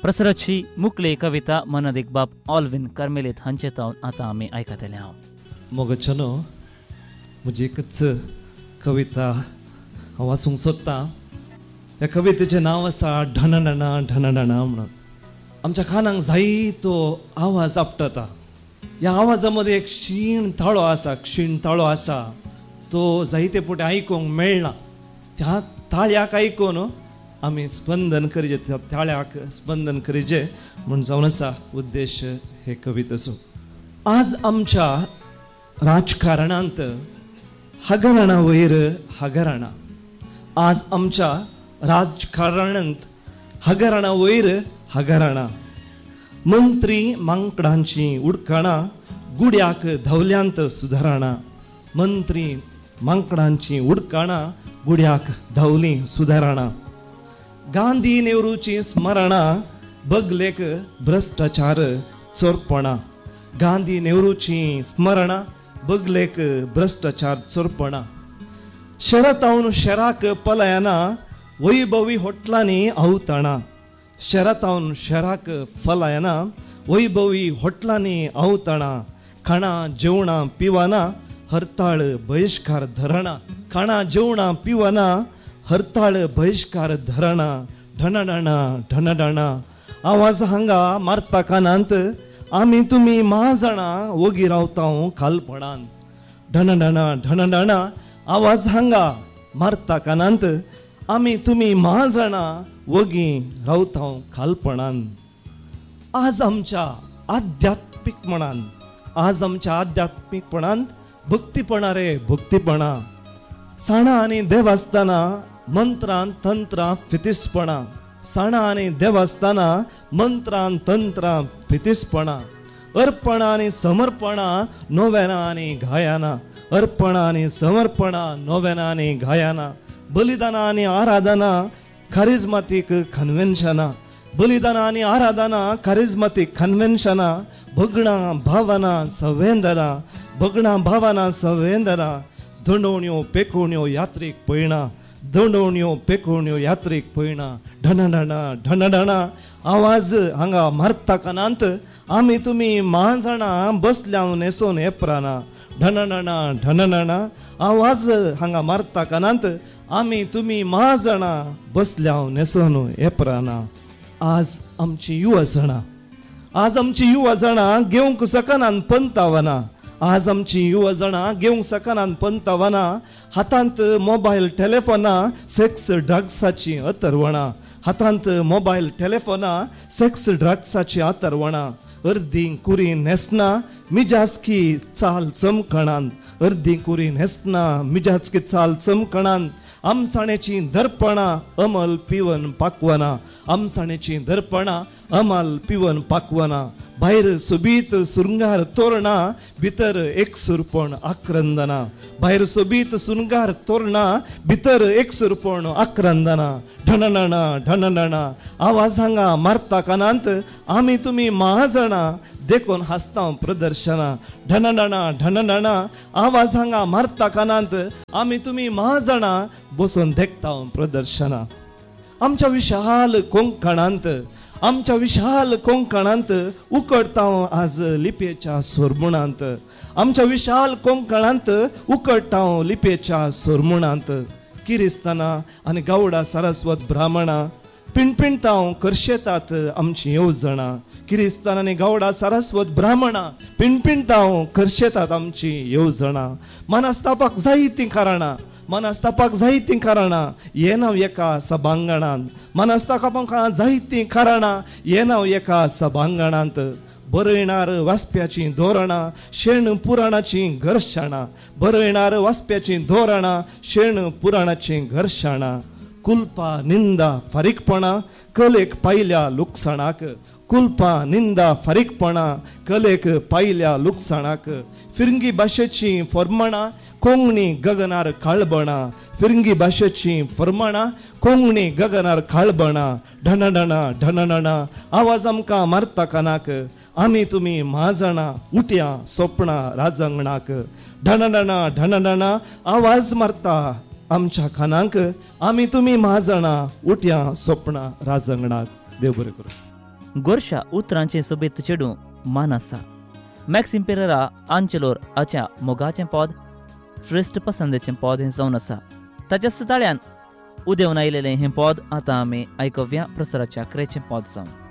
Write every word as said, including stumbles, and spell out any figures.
प्रसरची मुकली कविता मन दिग्बाप ऑल्विन कर्मेलीत हांचे तावन आतां आमी आयकतले हांव. मोगचनो म्हजी एकच कविता हांव वाचूंक सोदतां. ह्या कवितेचें नांव आसा ढनढणा ढनढणा म्हणून. आमच्या कानाक जायतो आवाज आपटता. ह्या आवाजा मदीं एक क्षीण ताळो आसा क्षीण ताळो आसा तो जायते फावटी आयकूंक मेळना. त्या ताळ्याक आयकून आमी स्पंदन करीजे, त्या ताळ्याक स्पंदन करीजे म्हूण जावन आसा उद्देश हे कवितेचो. आज आमच्या राजकारणांत हगरणा वयर हगरणा. आज आमच्या राजकारणांत हगरणा वयर हगरणा. मंत्री मांकडांची उडकणां गुड्याक धवल्यांत सुदारणा. मंत्री मांकडांची उडकणां गुड्याक धवली सुदारणा. गांधी नेहरूची स्मरणा बगलेक भ्रष्टाचार चोरपणा. गांधी नेहरूची स्मरणा बगलेक भ्रष्टाचार चोरपणा. शरतावन शराक पलयना वैभवी होटलांनी अवतणा. शरतावन शराक फलयना वैभवी होटलांनी अवतणा. खाणा जेवणा पिवना हरताळ बहिष्कार धरणा. खाणा जेवणा पिवना हरताळ बहिष्कार धरणा. ढनढणा ढनढणा आवाज हांगा मारता कानांत आमी तुमी महाजणा वगी रावता खालपणान. ढनढणा ढनढणा आवाज हांगा मारता कानांत आमी तुमी महाजणा वगी रावता खालपणान. आज आमच्या आध्यात्मिकपणान आज आमच्या आध्यात्मिकपणांत भक्तीपणा रे भक्तीपणा. साणा आनी देवस्थाना मंत्रां तंत्रां फितिसपणा. साणा आनी देवस्थाना मंत्रां तंत्रां फितिसपणा. अर्पणा आनी समर्पणा नोवेना आनी गायना. अर्पणा आनी समर्पणा नोवेना आनी गायना. बलिदाना आनी आराधना कारिझमातीक कन्व्हेन्शना. बलिदाना आनी आराधना कारिझमातीक कन्व्हेन्शना. भगणा भावना संवेदना. भगणा भावना संवेदना. दंडोवण्यो पेकोवण्यो यात्रेक पळयना. दंडोवण्यो पेकोवण्यो यात्रेक पळयना. ढनढणा ढनढणा आवाज हांगा मारता कानांत आमी तुमी महाजणा बसल्या नेसोन येपराना. ढनढणा ढनढणा आवाज हांगा मारता कानांत आमी तुमी महाजणा बसल्या नेसोन येपराना. आज आमची युवा जणां आज आमची युवा जणां घेवंक सकनान पंतावना. आज आमची युवा जणां घेवंक सकनान पंतावना. हातांत मोबायल टेलिफोना सेक्स ड्रग्साची अतरवणां. हातांत मोबायल टेलिफोना सेक्स ड्रग्साची अतरवणां. अर्दी कुरी न्हेसना मिजाजकी चाल चमकणान. अर्दी कुरी न्हेसना मिजाजकी चाल चमकणान. आमसाणेची दर्पणा अमल पिवन पाकवना. आमसाणेची दर्पणा अमल पिवन पाकवना. भायर सोबीत सुरंगार तोरणा भितर एक सुरपण आक्रंदना. भायर सोबीत सुरंगार तोरणा भितर एक सुरपण आक्रंदना. ढनढणा ढनढणा आवाज हांगा मारता कानांत आमी तुमी महाजणा देखून हासता प्रदर्शना. ढनढणा ढनढणा आवाज हांगा मारता कानांत आमी तुमी महाजणा बसून देखता प्रदर्शना. आमच्या विशाल कोंकणांत आमच्या विशाल कोंकणांत उकडता आज लिपेच्या सोरमुणांत. आमच्या विशाल कोंकणांत उकडटा लिपेच्या सोरमुणांत. किरिस्ताना आनी गावडा सारस्वत ब्राह्मणा पिणपिणता करशेतात आमची येवजणा. किरिस्तान आनी गावडा सारस्वत ब्राह्मणा पिणपिणता करशेतात आमची येवजणा. मनस्तापाक जायतीं कारणां मनस्तापाक जायतीं कारणां येना एका सभांगणांत. मनस्तापाक जायतीं कारणां येना एका सभांगणांत. बरयणार वाचप्याची धोरणां शेण पुराणाची घर्शणां. बरयणार वाचप्याची धोरणां शेण पुराणाची घर्शणां. कुल्पा निंदा फारीकपणा कलेक पायल्या लुकसाणाक. कुल्पा निंदा फारीकपणा कलेक पायल्या लुकसाणाक. फिरंगी भाशेची फर्मणां कोंकणी गगनार काळबणा. फिरंगी भाशेची फर्मणां कोंकणी गगनार काळबणा. ढनढणा ढनढणा आवाज आमकां मारता कानाक आमी तुमी महाजणा उठया सोपणा राजंगणाक. ढनढणा ढनढणा आवाज मारता आमच्या कानांक आमी तुमी महाजणा उठया सोपणा राजंगणाक. देव बरें करूं. गोरशा उतरांचे सोबेत चेडू मान आसा. मॅक्स इम्पेररा आंचलोर हाच्या मोगाचें पद श्रेष्ठ पसंदेचें पद हें जावन आसा. ताच्या सुताळ्यान उदेवन आयलेलें हें पद आतां आमी आयकव्या प्रसाराच्या क्रेचें पद जावन.